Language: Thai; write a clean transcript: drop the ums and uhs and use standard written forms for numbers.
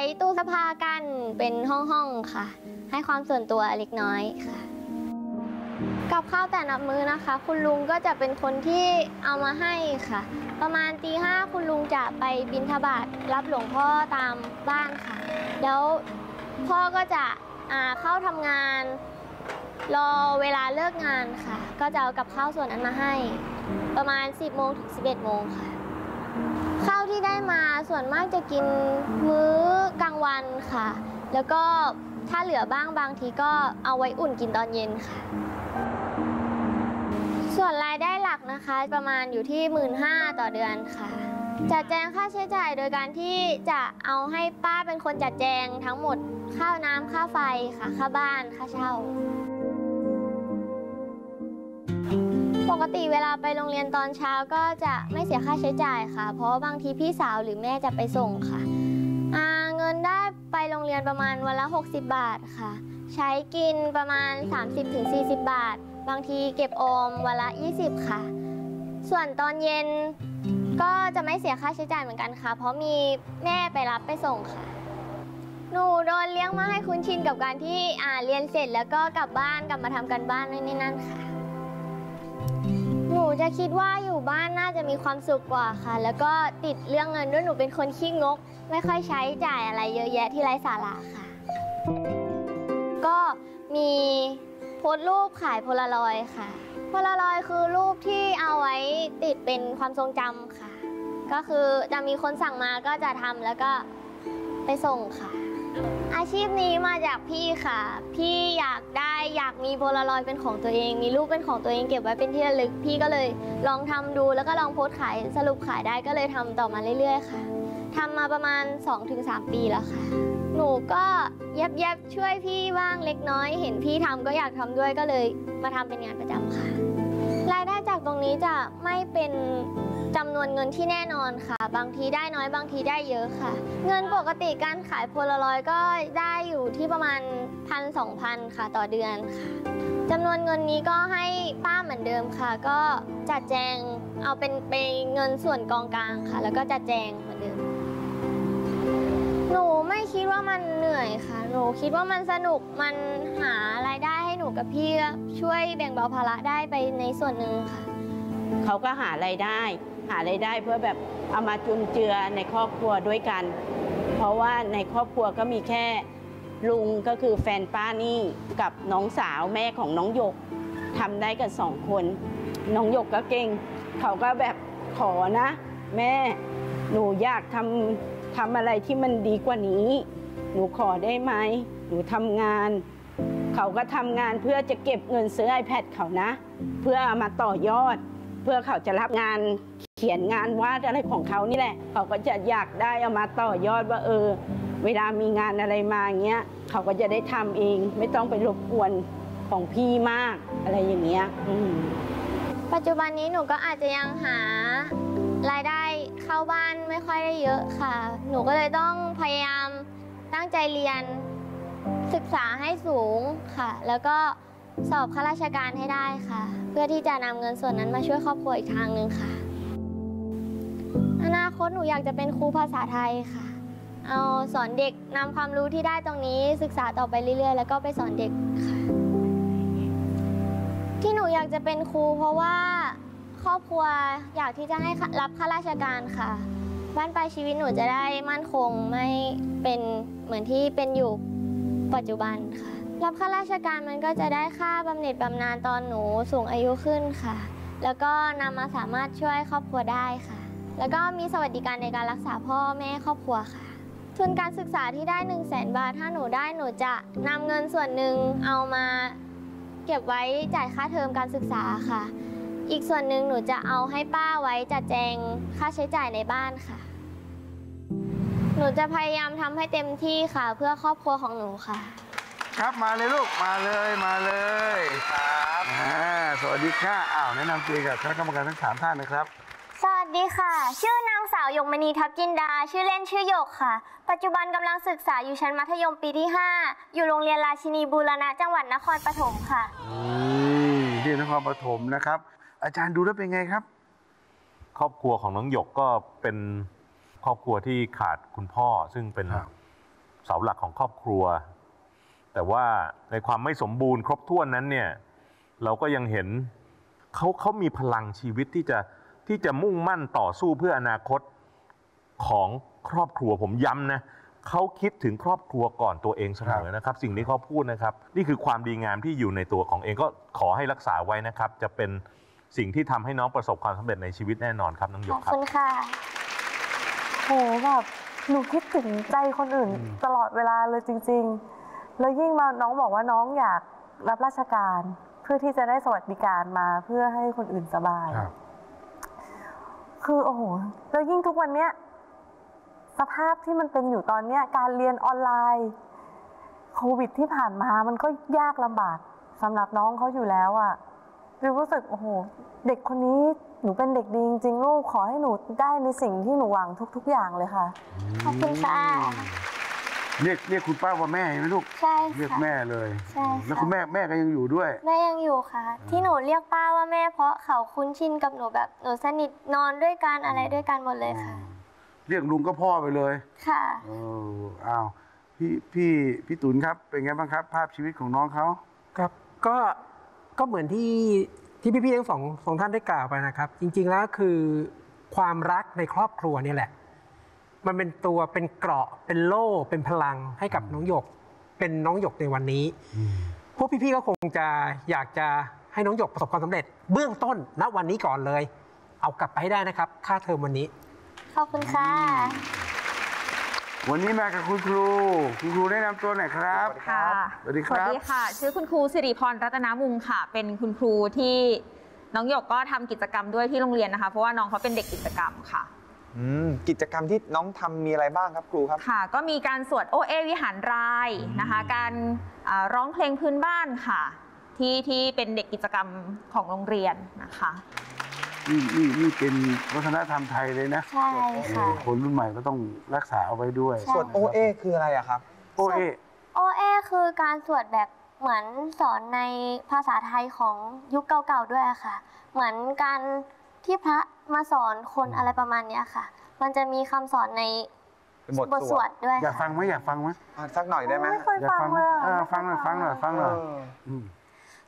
ตู้เสื้อผ้ากันเป็นห้องๆค่ะให้ความส่วนตัวเล็กน้อยค่ะกับข้าวแต่ละมื้อนะคะคุณลุงก็จะเป็นคนที่เอามาให้ค่ะประมาณตี 5คุณลุงจะไปบิณฑบาตรับหลวงพ่อตามบ้านค่ะแล้วพ่อก็จะเข้าทำงานรอเวลาเลิกงานค่ะก็จะเอากับข้าวส่วนนั้นมาให้ประมาณ 10 โมงถึง 11 โมงค่ะข้าวที่ได้มาส่วนมากจะกินมื้อกลางวันค่ะแล้วก็ถ้าเหลือบ้างบางทีก็เอาไว้อุ่นกินตอนเย็นค่ะส่วนรายได้หลักนะคะประมาณอยู่ที่ 15,000 ต่อเดือนค่ะจัดแจงค่าใช้จ่ายโดยการที่จะเอาให้ป้าเป็นคนจัดแจงทั้งหมดค่าน้ำค่าไฟค่ะค่าบ้านค่าเช่าปกติเวลาไปโรงเรียนตอนเช้าก็จะไม่เสียค่าใช้จ่ายค่ะเพราะบางทีพี่สาวหรือแม่จะไปส่งค่ะเงินได้ไปโรงเรียนประมาณวันละ60 บาทค่ะใช้กินประมาณ 30-40 บาทบางทีเก็บออมวันละ20ค่ะส่วนตอนเย็นก็จะไม่เสียค่าใช้จ่ายเหมือนกันค่ะเพราะมีแม่ไปรับไปส่งค่ะหนูโดนเลี้ยงมาให้คุ้นชินกับการที่เรียนเสร็จแล้วก็กลับบ้านกลับมาทำกันบ้านนี่นั่นค่ะหนูจะคิดว่าอยู่บ้านน่าจะมีความสุขกว่าค่ะแล้วก็ติดเรื่องเงินด้วยหนูเป็นคนขี้งกไม่ค่อยใช้จ่ายอะไรเยอะแยะที่ไร้สาระค่ะก็มีโพสต์รูปขายโพลารอยด์ค่ะโพลารอยด์คือรูปที่เอาไว้ติดเป็นความทรงจำค่ะก็คือจะมีคนสั่งมาก็จะทำแล้วก็ไปส่งค่ะอาชีพนี้มาจากพี่ค่ะพี่อยากมีโพลารอยด์เป็นของตัวเองมีรูปเป็นของตัวเองเก็บไว้เป็นที่ระลึกพี่ก็เลยลองทำดูแล้วก็ลองโพสต์ขายสรุปขายได้ก็เลยทำต่อมาเรื่อยๆค่ะทำมาประมาณ 2-3 ปีแล้วค่ะหนูก็แยบช่วยพี่บ้างเล็กน้อยเห็นพี่ทำก็อยากทำด้วยก็เลยมาทำเป็นงานประจำค่ะรายได้จากตรงนี้จะไม่เป็นจำนวนเงินที่แน่นอนค่ะบางทีได้น้อยบางทีได้เยอะค่ะเงินปกติการขายโพลารอยด์ก็ได้อยู่ที่ประมาณ 1,000-2,000 ค่ะต่อเดือนค่ะจำนวนเงินนี้ก็ให้ป้าเหมือนเดิมค่ะก็จัดแจงเอาเป็นเงินส่วนกองกลางค่ะแล้วก็จัดแจงเหมือนเดิมหนูไม่คิดว่ามันเหนื่อยค่ะหนูคิดว่ามันสนุกมันหารายได้ให้หนูกับพี่ช่วยแบ่งเบาภาระได้ไปในส่วนหนึ่งค่ะเขาก็หารายได้เพื่อแบบเอามาจุนเจือในครอบครัวด้วยกันเพราะว่าในครอบครัวก็มีแค่ลุงก็คือแฟนป้านี่กับน้องสาวแม่ของน้องหยกทำได้กัน2 คนน้องหยกก็เก่งเขาก็แบบขอนะแม่หนูอยากทำอะไรที่มันดีกว่านี้หนูขอได้ไหมหนูทำงานเขาก็ทำงานเพื่อจะเก็บเงินซื้อ iPad เขานะเพื่อเอามาต่อยอดเพื่อเขาจะรับงานเขียนงานวาดอะไรของเขานี่แหละเขาก็จะอยากได้เอามาต่อยอดว่าเวลามีงานอะไรมาเงี้ยเขาก็จะได้ทำเองไม่ต้องไปรบกวนของพี่มากอะไรอย่างเงี้ยปัจจุบันนี้หนูก็อาจจะยังหารายได้เข้าบ้านไม่ค่อยได้เยอะค่ะหนูก็เลยต้องพยายามตั้งใจเรียนศึกษาให้สูงค่ะแล้วก็สอบข้าราชการให้ได้ค่ะเพื่อที่จะนำเงินส่วนนั้นมาช่วยครอบครัวอีกทางหนึ่งค่ะอนาคตหนูอยากจะเป็นครูภาษาไทยค่ะเอาสอนเด็กนำความรู้ที่ได้ตรงนี้ศึกษาต่อไปเรื่อยๆแล้วก็ไปสอนเด็กค่ะที่หนูอยากจะเป็นครูเพราะว่าครอบครัวอยากที่จะให้รับข้าราชการค่ะบ้านปลายชีวิตหนูจะได้มั่นคงไม่เป็นเหมือนที่เป็นอยู่ปัจจุบันค่ะรับข้าราชการมันก็จะได้ค่าบำเหน็จบำนาญตอนหนูสูงอายุขึ้นค่ะแล้วก็นำมาสามารถช่วยครอบครัวได้ค่ะแล้วก็มีสวัสดิการในการรักษาพ่อแม่ครอบครัวค่ะทุนการศึกษาที่ได้ 100,000 บาทถ้าหนูได้หนูจะนำเงินส่วนหนึ่งเอามาเก็บไว้จ่ายค่าเทอมการศึกษาค่ะอีกส่วนหนึ่งหนูจะเอาให้ป้าไว้จัดแจงค่าใช้จ่ายในบ้านค่ะหนูจะพยายามทำให้เต็มที่ค่ะเพื่อครอบครัวของหนูค่ะครับมาเลยลูกมาเลยครับสวัสดีค่ะแนะนำตัวกับคณะกรรมการทั้ง3 ท่านนะครับสวัสดีค่ะชื่อนางสาวหยกมณีทัพจินดาชื่อเล่นชื่อหยกค่ะปัจจุบันกำลังศึกษาอยู่ชั้นมัธยมปีที่ 5อยู่โรงเรียนราชินีบูรณะจังหวัดนครปฐมค่ะที่นครปฐมนะครับอาจารย์ดูแล้วเป็นไงครับครอบครัวของน้องหยกก็เป็นครอบครัวที่ขาดคุณพ่อซึ่งเป็นเสาหลักของครอบครัวแต่ว่าในความไม่สมบูรณ์ครบถ้วนนั้นเนี่ยเราก็ยังเห็นเขามีพลังชีวิตที่จะมุ่งมั่นต่อสู้เพื่ออนาคตของครอบครัวผมย้ำนะเขาคิดถึงครอบครัวก่อนตัวเองเสมอนะครับสิ่งที่เขาพูดนะครับนี่คือความดีงามที่อยู่ในตัวของเองก็ขอให้รักษาไว้นะครับจะเป็นสิ่งที่ทำให้น้องประสบความสำเร็จในชีวิตแน่นอนครับน้องหยขกอบครับคุณค่ะโหแบบหนูคิดถึงใจคนอื่นตลอดเวลาเลยจริงๆแล้วยิ่งมาน้องบอกว่าน้องอยากรับราชการเพื่อที่จะได้สวัสดิการมาเพื่อให้คนอื่นสบายคือโอ้โหแล้วยิ่งทุกวันเนี้ยสภาพที่มันเป็นอยู่ตอนเนี้ยการเรียนออนไลน์โควิดที่ผ่านมามันก็ยากลำบากสำหรับน้องเขาอยู่แล้วอ่ะรู้สึกโอ้โหเด็กคนนี้หนูเป็นเด็กดีจริงๆลูกขอให้หนูได้ในสิ่งที่หนูหวังทุกๆอย่างเลยค่ะขอบคุณค่ะเรียกคุณป้าว่าแม่ไหมลูกใช่ค่ะเรียกแม่เลยใช่ค่ะแล้วคุณแม่ก็ยังอยู่ด้วยแม่ยังอยู่ค่ะ ที่หนูเรียกป้าว่าแม่เพราะเขาคุ้นชินกับหนูแบบหนูสนิทนอนด้วยกันอะไรด้วยกันหมดเลยค่ะเรียกลุงก็พ่อไปเลยค่ะอ้าวพี่ตุ๋นครับเป็นไงบ้างครับ ภาพชีวิตของน้องเขาครับก็เหมือนที่พี่ๆทั้งสองท่านได้กล่าวไปนะครับจริงๆแล้วคือความรักในครอบครัวเนี่ยแหละมันเป็นตัวเป็นเกราะเป็นโล่เป็นพลังให้กับน้องหยกเป็นน้องหยกในวันนี้พวกพี่ๆก็คงจะอยากจะให้น้องหยกประสบความสำเร็จเบื้องต้นณวันนี้ก่อนเลยเอากลับไปให้ได้นะครับค่าเทอมวันนี้ขอบคุณค่ะวันนี้มากับคุณครูแนะนำตัวหน่อยครับค่ะสวัสดีคสวัสรับดีค่ะ ชื่อคุณครูสิริพรรัตนมุงค่ะ เป็นคุณครูที่น้องหยกก็ทำกิจกรรมด้วยที่โรงเรียนนะคะ เพราะว่าน้องเขาเป็นเด็กกิจกรรมค่ะกิจกรรมที่น้องทำมีอะไรบ้างครับครูครับค่ะ ก็มีการสวดโอเอวิหารรายนะคะ การร้องเพลงพื้นบ้านค่ะ ที่เป็นเด็กกิจกรรมของโรงเรียนนะคะนี่เป็นวัฒนธรรมไทยเลยนะใช่ค่ะคนรุ่นใหม่ก็ต้องรักษาเอาไว้ด้วยใช่ส่วนโอเอคืออะไรอะครับโอเอโอเอคือการสวดแบบเหมือนสอนในภาษาไทยของยุคเก่าๆด้วยค่ะ เหมือนการที่พระมาสอนคนอะไรประมาณเนี้ยค่ะ มันจะมีคำสอนในเป็นบทสวดด้วยอยากค่ะฟังไหมสักหน่อยได้ไหมไม่เคยอยากฟังฟังเลยอะฟังหน่อยเอออืม